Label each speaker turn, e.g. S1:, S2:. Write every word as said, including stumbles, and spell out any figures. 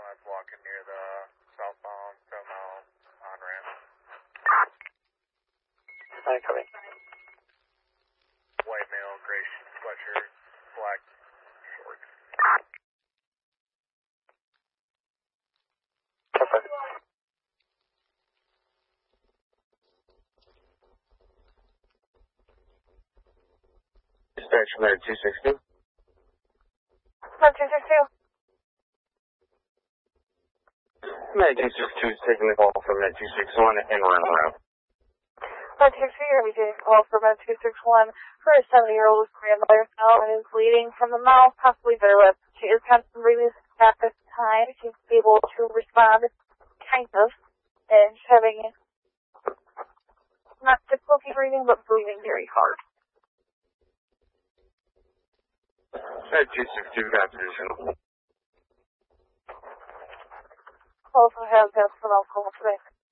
S1: is walking near the southbound seven mile on-ramp.
S2: Hi, coming.
S1: White male, gray sweatshirt, black shorts.
S2: Okay. Dispatch Med two six two.
S3: Med two six two.
S2: Med two six two is taking the call from Med two six one and we're on the route.
S3: Med two six two, you're going to be taking a call for Med two six one for a seventy-year-old grandmother now and is bleeding from the mouth, possibly their lip. She is kind of breathing at this time. She's able to respond, kind of, and she's having not difficulty breathing, but breathing very hard.
S2: Med two six two, got position.
S3: Also has got some alcohol today.